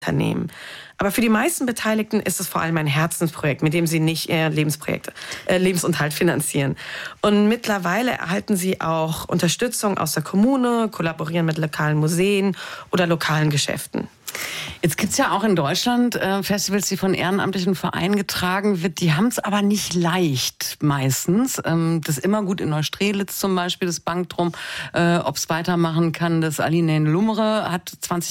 Unternehmen. Aber für die meisten Beteiligten ist es vor allem ein Herzensprojekt, mit dem sie nicht ihr Lebensunterhalt finanzieren. Und mittlerweile erhalten sie auch Unterstützung aus der Kommune, kollaborieren mit lokalen Museen oder lokalen Geschäften. Jetzt gibt's ja auch in Deutschland Festivals, die von ehrenamtlichen Vereinen getragen wird. Die haben es aber nicht leicht meistens. Das Immergut in Neustrelitz zum Beispiel, das bangt drum, ob es weitermachen kann. Das Aline in Lumre hat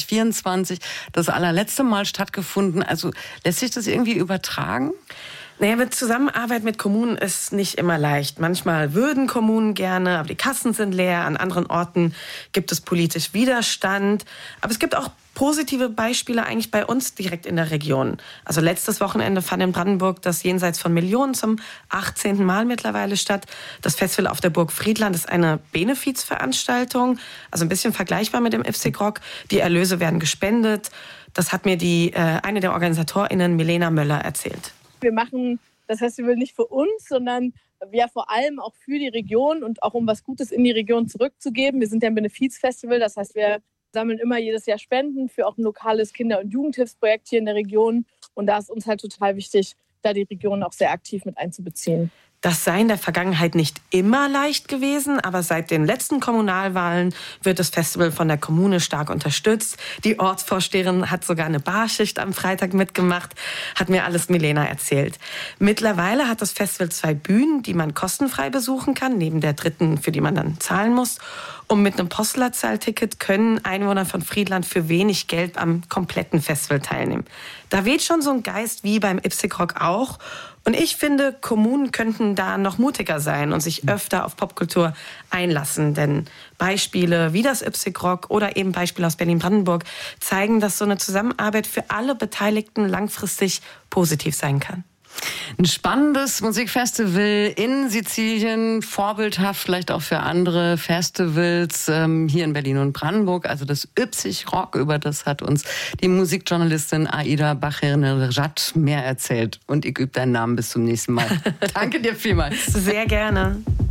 2024 das allerletzte Mal stattgefunden. Also lässt sich das irgendwie übertragen? Naja, mit Zusammenarbeit mit Kommunen ist nicht immer leicht. Manchmal würden Kommunen gerne, aber die Kassen sind leer. An anderen Orten gibt es politisch Widerstand. Aber es gibt auch positive Beispiele eigentlich bei uns direkt in der Region. Also letztes Wochenende fand in Brandenburg das Jenseits von Millionen zum 18. Mal mittlerweile statt. Das Festival auf der Burg Friedland ist eine Benefizveranstaltung, also ein bisschen vergleichbar mit dem IFSig Rock. Die Erlöse werden gespendet. Das hat mir eine der OrganisatorInnen, Milena Möller, erzählt. Wir machen das Festival nicht für uns, sondern ja vor allem auch für die Region und auch um was Gutes in die Region zurückzugeben. Wir sind ja ein Benefizfestival, das heißt, wir sammeln immer jedes Jahr Spenden für auch ein lokales Kinder- und Jugendhilfsprojekt hier in der Region. Und da ist uns halt total wichtig, da die Region auch sehr aktiv mit einzubeziehen. Das sei in der Vergangenheit nicht immer leicht gewesen, aber seit den letzten Kommunalwahlen wird das Festival von der Kommune stark unterstützt. Die Ortsvorsteherin hat sogar eine Barschicht am Freitag mitgemacht, hat mir alles Milena erzählt. Mittlerweile hat das Festival 2 Bühnen, die man kostenfrei besuchen kann, neben der dritten, für die man dann zahlen muss. Und mit einem Postleitzahlticket können Einwohner von Friedland für wenig Geld am kompletten Festival teilnehmen. Da weht schon so ein Geist wie beim IFSig Rock auch. Und ich finde, Kommunen könnten da noch mutiger sein und sich öfter auf Popkultur einlassen. Denn Beispiele wie das IFSig Rock oder eben Beispiele aus Berlin-Brandenburg zeigen, dass so eine Zusammenarbeit für alle Beteiligten langfristig positiv sein kann. Ein spannendes Musikfestival in Sizilien, vorbildhaft vielleicht auch für andere Festivals hier in Berlin und Brandenburg. Also das IFSig Rock, über das hat uns die Musikjournalistin Aida Bachir-Nejad mehr erzählt. Und ich übe deinen Namen bis zum nächsten Mal. Danke dir vielmals. Sehr gerne.